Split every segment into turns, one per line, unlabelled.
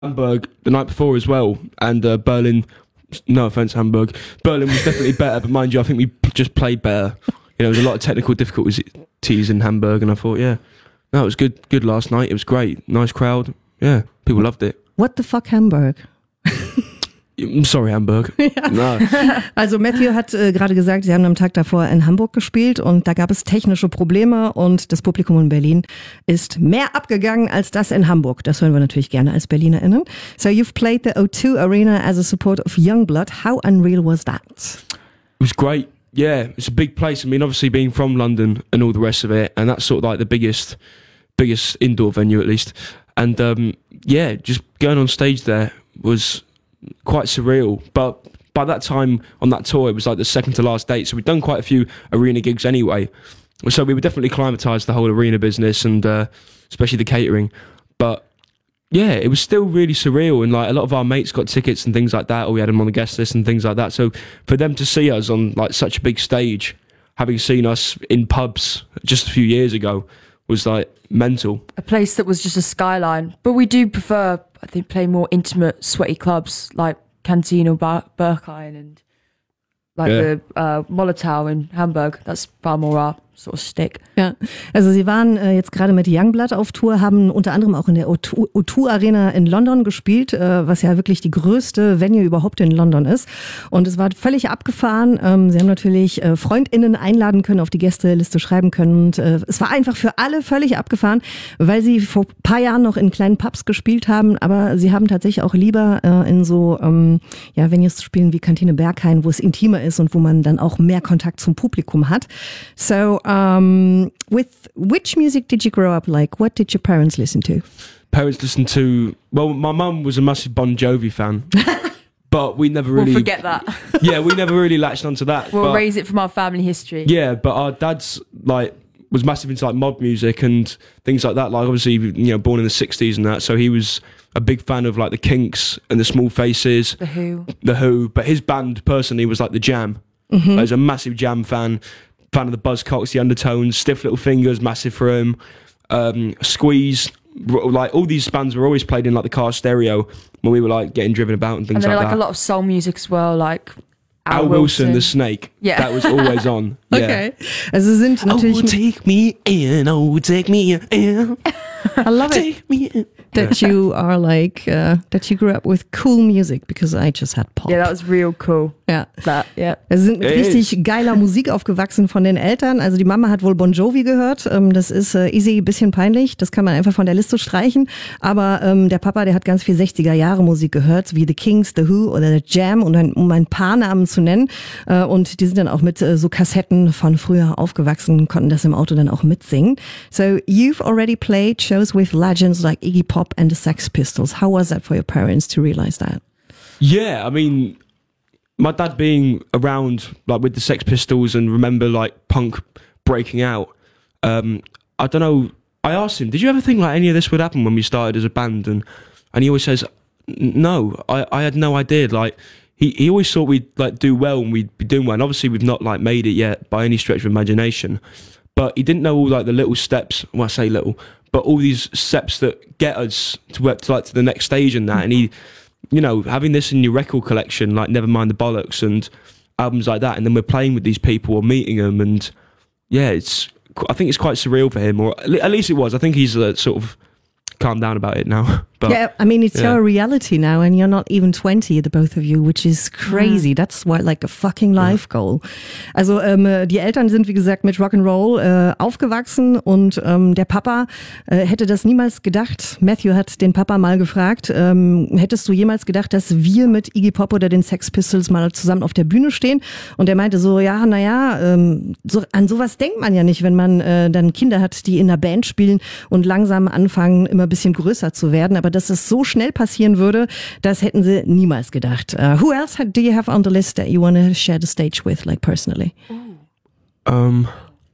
Hamburg the night before as well, and Berlin. No offense, Hamburg. Berlin was definitely better, but mind you, I think we just played better. There was a lot of technical difficulties in Hamburg, and I thought, no, it was good. Good last night. It was great. Nice crowd. Yeah, people loved it.
What the fuck, Hamburg?
I'm sorry, Hamburg.
Ja.
No.
Also Matthew hat gerade gesagt, sie haben am Tag davor in Hamburg gespielt und da gab es technische Probleme und das Publikum in Berlin ist mehr abgegangen als das in Hamburg. Das hören wir natürlich gerne als BerlinerInnen. So you've played the O2 Arena as a support of Youngblood. How unreal was that?
It was great. Yeah, it's a big place. I mean, obviously being from London and all the rest of it, and that's sort of like the biggest indoor venue at least. And just going on stage there was quite surreal, but by that time on that tour it was like the second to last date, so we'd done quite a few arena gigs anyway, so we were definitely acclimatised to the whole arena business and especially the catering. But yeah, it was still really surreal, and like a lot of our mates got tickets and things like that, or we had them on the guest list and things like that, so for them to see us on like such a big stage, having seen us in pubs just a few years ago, was like mental.
A place that was just a skyline, but we do prefer, I think, play more intimate, sweaty clubs like Canteen or Berghain and the Molotow in Hamburg. That's far more our sort of stick.
Ja, also sie waren jetzt gerade mit Youngblood auf Tour, haben unter anderem auch in der O2 Arena in London gespielt, was ja wirklich die größte Venue überhaupt in London ist. Und es war völlig abgefahren. Sie haben natürlich FreundInnen einladen können, auf die Gästeliste schreiben können. Und es war einfach für alle völlig abgefahren, weil sie vor ein paar Jahren noch in kleinen Pubs gespielt haben. Aber sie haben tatsächlich auch lieber in so Venues spielen wie Kantine Berghain, wo es intimer ist und wo man dann auch mehr Kontakt zum Publikum hat. So, with which music did you grow up like? What did your parents listen to?
Parents listened to, well, my mum was a massive Bon Jovi fan. But we never really...
We'll forget that.
Yeah, we never really latched onto that.
We'll raise it from our family history.
Yeah, but our dad's was massive into like mob music and things like that. Like obviously, born in the 60s and that. So he was a big fan of like the Kinks and the Small Faces.
The
Who. But his band personally was like the Jam. Mm-hmm. He was a massive Jam fan of the Buzzcocks, the Undertones, Stiff Little Fingers, massive for him. Squeeze. Like all these bands were always played in like the car stereo when we were like getting driven about and things
like that.
And
then like a lot of soul music as well, like
Al Wilson, the Snake. Yeah. That was always on. Yeah.
Okay. Also sind natürlich...
Oh, take me in, take me in.
I love it.
Me in.
That you are like, that you grew up with cool music, because I just had pop.
Yeah, that was real cool.
Ja.
Yeah.
Wir sind mit richtig geiler Musik aufgewachsen von den Eltern. Also die Mama hat wohl Bon Jovi gehört. Das ist easy, ein bisschen peinlich. Das kann man einfach von der Liste streichen. Aber der Papa, der hat ganz viel 60er-Jahre Musik gehört, wie The Kinks, The Who oder The Jam, um ein paar Namen zu nennen. Und die sind dann auch mit so Kassetten von früher aufgewachsen, konnten das im Auto dann auch mitsingen. So you've already played shows with legends like Iggy Pop and the Sex Pistols. How was that for your parents to realize that?
Yeah, I mean, my dad being around like with the Sex Pistols and remember like punk breaking out. I don't know. I asked him, did you ever think like any of this would happen when we started as a band? And he always says, no, I had no idea. Like he always thought we'd like do well and we'd be doing well. And obviously we've not like made it yet by any stretch of imagination. But he didn't know all like the little steps. Well, I say little, but all these steps that get us to the next stage and that. And he, having this in your record collection, like Nevermind the Bollocks and albums like that, and then we're playing with these people or meeting them, and yeah, I think it's quite surreal for him, or at least it was. I think he's sort of calmed down about it now. But,
yeah, I mean, it's your reality now, and you're not even 20, the both of you, which is crazy. That's what, like a fucking life goal. Also die Eltern sind, wie gesagt, mit Rock'n'Roll aufgewachsen, und der Papa hätte das niemals gedacht. Matthew hat den Papa mal gefragt, hättest du jemals gedacht, dass wir mit Iggy Pop oder den Sex Pistols mal zusammen auf der Bühne stehen? Und er meinte so, an sowas denkt man ja nicht, wenn man dann Kinder hat, die in einer Band spielen und langsam anfangen, immer ein bisschen größer zu werden. Aber dass es so schnell passieren würde, das hätten sie niemals gedacht. Who else do you have on the list that you want to share the stage with, like personally?
That's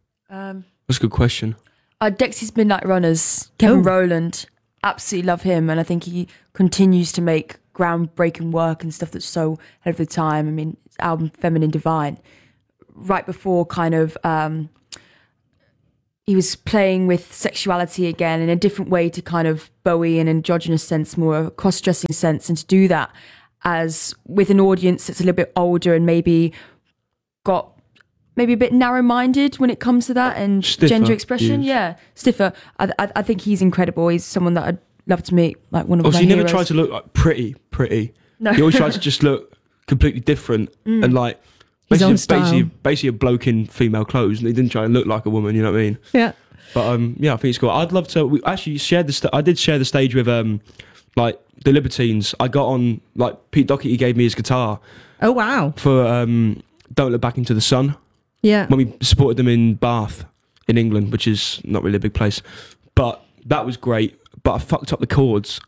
a good question.
Dexy's Midnight Runners, Kevin Rowland, absolutely love him, and I think he continues to make groundbreaking work and stuff that's so ahead of the time. I mean, his album Feminine Divine, right before kind of he was playing with sexuality again in a different way to kind of Bowie, an androgynous sense, more a cross-dressing sense, and to do that as with an audience that's a little bit older and maybe a bit narrow-minded when it comes to that and
stiffer,
gender expression.
yes.
Yeah, stiffer. I think he's incredible. He's someone that I'd love to meet, like one of
Also,
my
he
heroes.
never tried to look like pretty.
No.
He always tried to just look completely different and like
His own
basically a bloke in female clothes, and he didn't try and look like a woman. You know what I mean?
Yeah.
But yeah, I think it's cool. I'd love to. We actually shared I did share the stage with like the Libertines. I got on, like, Pete Doherty gave me his guitar
Oh, wow.
for Don't Look Back Into the Sun
Yeah.
when we supported them in Bath in England, which is not really a big place. But that was great. But I fucked up the chords.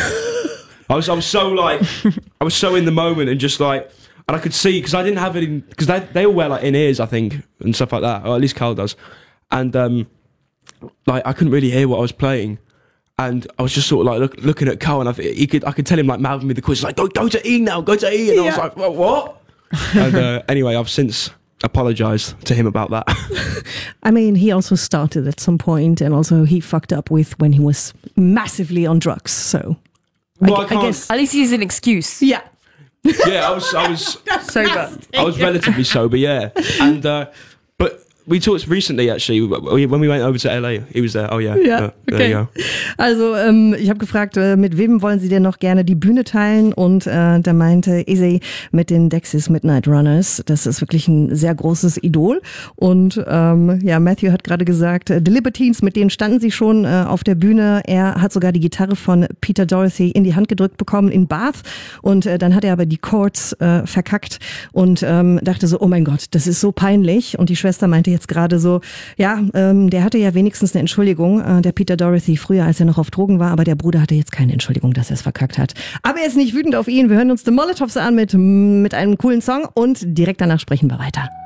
I was so like, I was so in the moment and just like, and I could see, because I didn't have it in, because they all wear like in-ears, I think, and stuff like that, or at least Carl does. And like, I couldn't really hear what I was playing. And I was just sort of like looking at Carl, and I could tell him, like, mouthing me the chords, like, go to E now, go to E. And I was like, what? And anyway, I've since apologised to him about that.
I mean, he also started at some point, and also he fucked up with when he was massively on drugs. So,
Well,
I
I can't-
guess.
At least he's an excuse.
Yeah.
Yeah, I was
Sober.
I was relatively sober, yeah. And but we talked recently, actually, when we went over to LA. He was there. Oh yeah.
Ja,
there you
okay.
go.
Also, ich habe gefragt, mit wem wollen Sie denn noch gerne die Bühne teilen? Und da meinte Izzy mit den Dexys Midnight Runners. Das ist wirklich ein sehr großes Idol. Und ja, Matthew hat gerade gesagt, The Libertines, mit denen standen sie schon auf der Bühne. Er hat sogar die Gitarre von Peter Doherty in die Hand gedrückt bekommen in Bath. Und dann hat er aber die Chords verkackt und dachte so, oh mein Gott, das ist so peinlich. Und die Schwester meinte jetzt gerade so, ja, der hatte ja wenigstens eine Entschuldigung, der Peter Doherty, früher, als er noch auf Drogen war, aber der Bruder hatte jetzt keine Entschuldigung, dass er es verkackt hat. Aber er ist nicht wütend auf ihn. Wir hören uns The Molotovs an mit einem coolen Song und direkt danach sprechen wir weiter.